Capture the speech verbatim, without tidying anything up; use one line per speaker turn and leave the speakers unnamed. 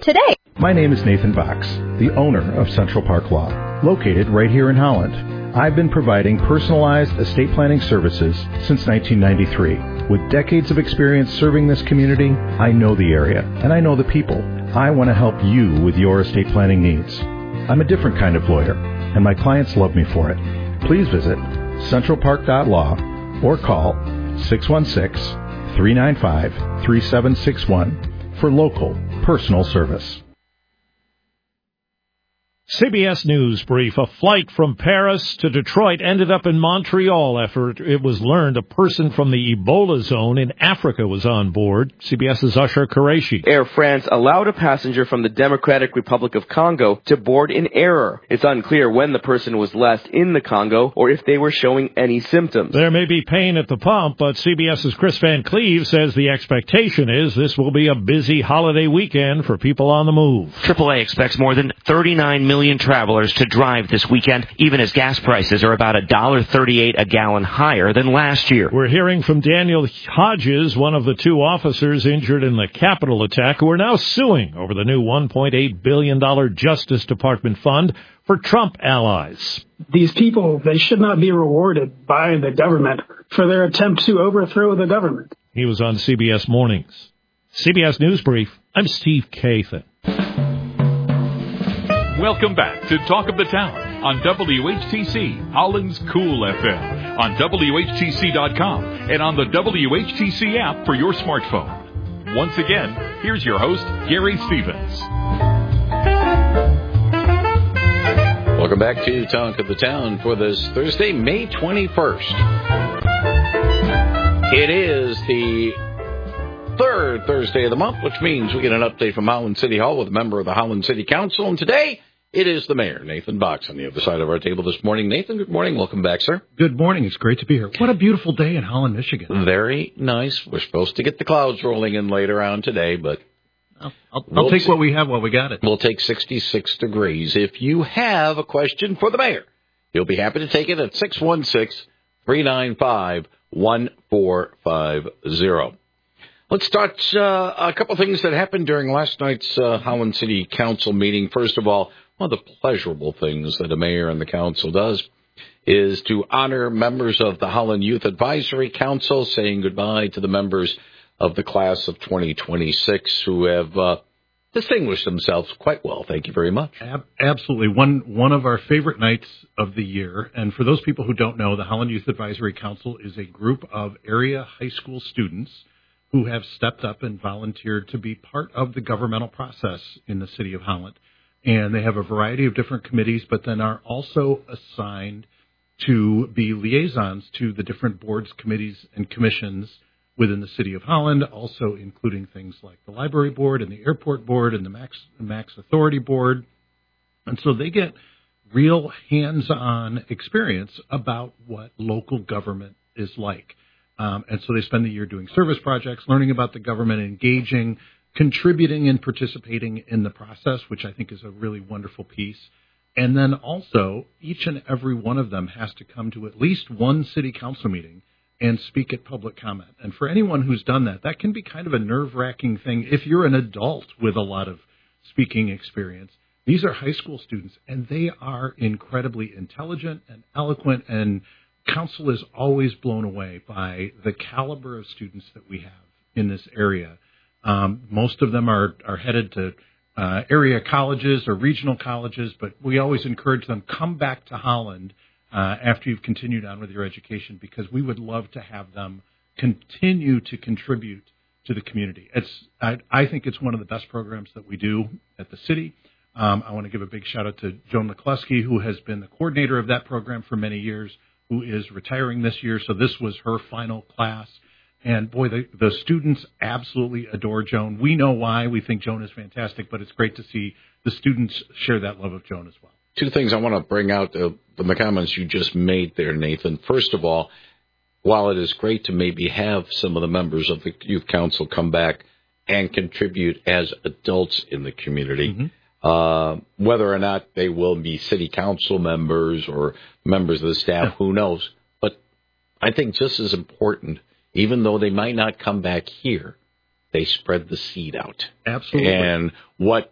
today.
My name is Nathan Box, the owner of Central Park Law, located right here in Holland. I've been providing personalized estate planning services since nineteen ninety-three. With decades of experience serving this community, I know the area and I know the people. I want to help you with your estate planning needs. I'm a different kind of lawyer, and my clients love me for it. Please visit central park dot law or call six one six, three nine five, three seven six one for local personal service.
C B S News Brief. A flight from Paris to Detroit ended up in Montreal after it was learned a person from the Ebola zone in Africa was on board. CBS's Usher Qureshi.
Air France allowed a passenger from the Democratic Republic of Congo to board in error. It's unclear when the person was last in the Congo or if they were showing any symptoms.
There may be pain at the pump, but CBS's Chris Van Cleve says the expectation is this will be a busy holiday weekend for people on the move.
triple A expects more than thirty-nine million travelers to drive this weekend, even as gas prices are about one dollar thirty-eight a gallon higher than last year.
We're hearing from Daniel Hodges, one of the two officers injured in the Capitol attack, who are now suing over the new one point eight billion dollars Justice Department fund for Trump allies.
These people, they should not be rewarded by the government for their attempt to overthrow the government.
He was on C B S Mornings. C B S News Brief, I'm Steve Kathan.
Welcome back to Talk of the Town on W H T C, Holland's Cool F M, on W H T C dot com, and on the W H T C app for your smartphone. Once again, here's your host, Gary Stevens.
Welcome back to Talk of the Town for this Thursday, May twenty-first. It is the third Thursday of the month, which means we get an update from Holland City Hall with a member of the Holland City Council. And today, it is the mayor, Nathan Box, on the other side of our table this morning. Nathan, good morning. Welcome back, sir.
Good morning. It's great to be here. What a beautiful day in Holland, Michigan.
Very nice. We're supposed to get the clouds rolling in later on today, but
I'll, I'll,
we'll
I'll take what we have while we got it.
We'll take sixty-six degrees. If you have a question for the mayor, you'll be happy to take it at six one six, three nine five, one four five zero. Let's start uh, a couple things that happened during last night's uh, Holland City Council meeting. First of all, one of the pleasurable things that a mayor and the council does is to honor members of the Holland Youth Advisory Council, saying goodbye to the members of the class of twenty twenty-six who have uh, distinguished themselves quite well. Thank you very much.
Ab- absolutely. One one of our favorite nights of the year. And for those people who don't know, the Holland Youth Advisory Council is a group of area high school students who have stepped up and volunteered to be part of the governmental process in the city of Holland. And they have a variety of different committees, but then are also assigned to be liaisons to the different boards, committees, and commissions within the city of Holland, also including things like the library board and the airport board and the Max, the Max Authority board. And so they get real hands-on experience about what local government is like. Um, and so they spend the year doing service projects, learning about the government, engaging, contributing and participating in the process, which I think is a really wonderful piece. And then also, each and every one of them has to come to at least one city council meeting and speak at public comment. And for anyone who's done that, that can be kind of a nerve-wracking thing if you're an adult with a lot of speaking experience. These are high school students, and they are incredibly intelligent and eloquent, and council is always blown away by the caliber of students that we have in this area. Um, most of them are, are headed to uh, area colleges or regional colleges, but we always encourage them, come back to Holland uh, after you've continued on with your education, because we would love to have them continue to contribute to the community. It's I, I think it's one of the best programs that we do at the city. Um, I want to give a big shout out to Joan McCluskey, who has been the coordinator of that program for many years, who is retiring this year. So this was her final class. And, boy, the, the students absolutely adore Joan. We know why. We think Joan is fantastic, but it's great to see the students share that love of Joan as well.
Two things I want to bring out, uh, the comments you just made there, Nathan. First of all, while it is great to maybe have some of the members of the Youth Council come back and contribute as adults in the community, mm-hmm. uh, whether or not they will be city council members or members of the staff, yeah. who knows. But I think just as important, even though they might not come back here, they spread the seed out.
Absolutely.
And what